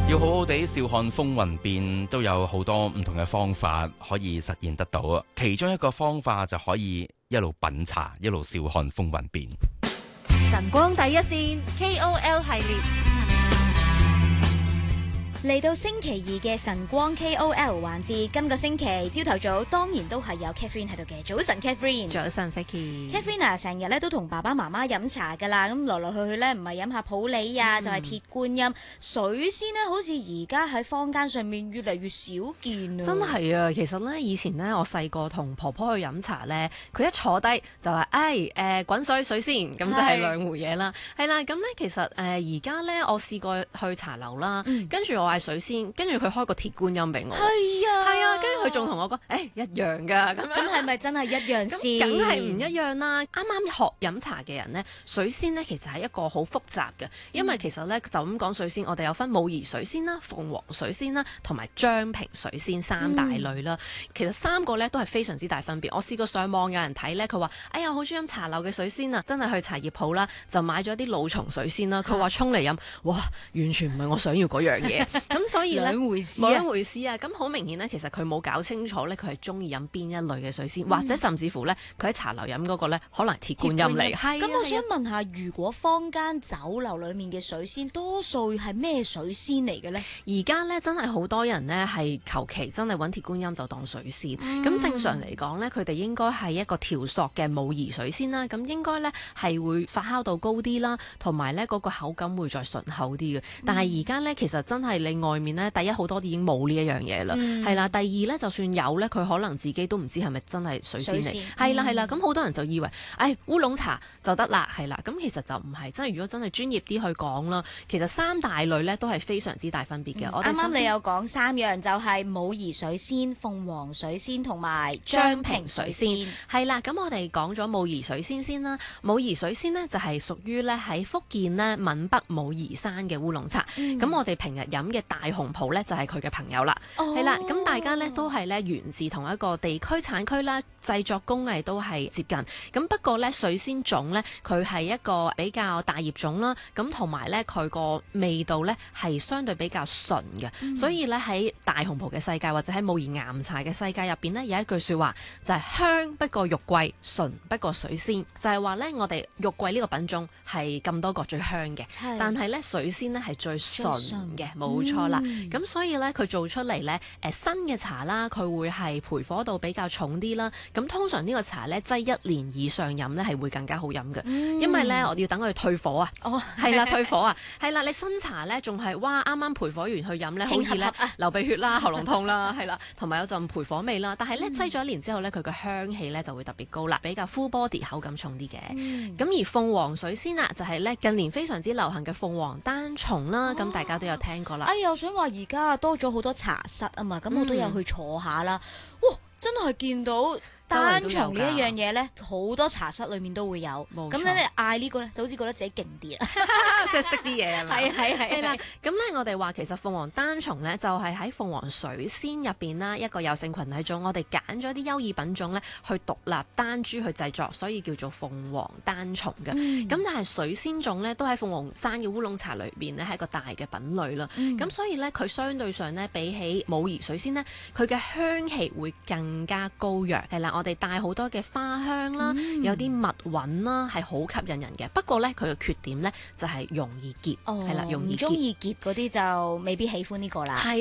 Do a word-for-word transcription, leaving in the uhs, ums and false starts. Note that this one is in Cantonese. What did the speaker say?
要好好地笑看風雲變，都有好多唔同嘅方法可以實現得到啊！其中一個方法就可以一路品茶，一路笑看風雲變。 晨光第一線 K O L 系列。嚟到星期二嘅晨光 K O L 環節，今個星期朝頭早當然都係有 Catherine 喺度嘅。早晨 Catherine。 早晨 Vicky。 Catherine 啊，成日咧都同爸爸媽媽飲茶噶啦，咁來來去去咧唔係飲下普洱啊，嗯、就係鐵觀音水仙咧，好似而家喺坊間上面越嚟越少見啊！ 真係啊，其實咧以前咧我細個同婆婆去飲茶咧，佢一坐低就話，哎誒、呃、滾水水仙，咁就係兩回嘢啦。係啦，咁咧其實誒而家咧我試過去茶樓啦，嗯、跟住我。水仙，跟住佢開個鐵觀音俾我。係啊，係啊，跟住佢仲同我講，誒、欸、一樣㗎，咁樣。咁係咪真係一樣先？梗係唔一樣啦！啱啱學飲茶嘅人呢，水仙呢其實係一個好複雜嘅，因為其實呢，就咁講水仙，我哋有分武夷水仙啦、鳳凰水仙啦，同埋章平水仙三大類啦。嗯、其實三個呢都係非常之大分別。我試過上網有人睇呢，佢話：哎呀，好中意飲茶樓嘅水仙啊！真係去茶葉鋪啦，就買咗啲老松水仙啦。佢話沖嚟飲，哇，完全唔係我想要嗰樣嘢。咁所以咧，兩回事啊，兩回事啊！咁好明顯咧，其實佢冇搞清楚咧，佢係中意飲邊一類嘅水仙，嗯、或者甚至乎咧，佢喺茶樓飲嗰個咧，可能係鐵觀音嚟。 咁我想問下，如果坊間酒樓裡面嘅水仙，多數係咩水仙嚟嘅咧？ 而家咧真係好多人咧係求其真係揾鐵觀音就當水仙。咁、嗯、正常嚟講咧，佢哋應該係一個條索嘅武夷水仙啦。咁應該咧係會發酵度高啲啦，同埋咧嗰個口感會再順口啲嘅。但係而家咧其實真係你外面咧，第一好多已經冇呢一樣嘢啦，係啦、嗯。第二咧，就算有咧，佢可能自己都唔知係咪真係水仙嚟。係啦係啦，咁好、嗯、多人就以為，誒烏龍茶就得啦，係啦。咁其實就唔係，真係如果真係專業啲去講啦，其實三大類咧都係非常之大分別嘅。我啱啱你有講三樣，就係、是、武夷水仙、鳳凰水仙同埋章平水仙。 係啦，咁我哋講咗武夷水仙先啦。武夷水仙呢，就係屬於咧喺福建呢閩北武夷山嘅烏龍茶。咁、嗯、我哋平日飲嘅大紅袍咧就係佢嘅朋友啦。係啦、哦，咁大家咧都係咧源自同一個地區產區啦，製作工藝都係接近。咁不過咧水仙種咧佢係一個比較大葉種啦，咁同埋咧佢個味道咧係相對比較純嘅。嗯、所以咧喺大紅袍嘅世界或者喺武夷岩茶嘅世界入邊咧有一句説話就係、是、香不過玉桂，純不過水仙。就係話咧我哋玉桂呢個品種係咁多個最香嘅，是但係咧水仙咧係最純嘅，冇錯啦。咁、嗯、所以咧佢做出嚟咧誒新嘅茶啦，佢會係焙火度比較重啲啦。咁通常呢個茶咧擠一年以上飲咧係會更加好飲嘅，嗯、因為咧我要等佢退火啊。哦，係啦，退火啊，係啦。你新茶咧仲係哇啱啱焙火完去飲咧，好易咧流鼻血啦、喉嚨痛啦，係啦，同埋有陣焙火味啦。但係咧擠咗一年之後咧，佢嘅香氣咧就會特別高啦，比較 full body 口感重啲嘅。咁、嗯、而鳳凰水仙啊，就係咧近年非常之流行嘅鳳凰單叢啦，咁、哦、大家都有聽過啦。 哎呀，我想話而家多咗好多茶室啊嘛，咁我都有去坐下啦。嗯、哇，真係見到單叢呢一樣嘢咧，好多茶室裏面都會有。咁咧你嗌呢個咧，就好似覺得自己勁啲啦， 即係識啲嘢係咪？係係係啦。咁咧我哋話其實鳳凰單叢咧，就係喺鳳凰水仙入邊啦，一個有性群體種，我哋揀咗啲優異品種咧，去獨立單株去製作，所以叫做鳳凰單叢嘅。咁、嗯、但係水仙種咧，都喺鳳凰山嘅烏龍茶裏邊咧，係一個大嘅品類啦。咁、嗯、所以咧，佢相對上咧，比起武夷水仙咧，佢嘅香氣會更加高揚。係啦，我哋帶好多嘅花香啦，嗯、有啲蜜韻啦，係好吸引人嘅。不過咧，佢嘅缺點咧就係容易澀，係啦、哦，容易澀。唔中意澀嗰啲就未必喜歡呢個啦。係。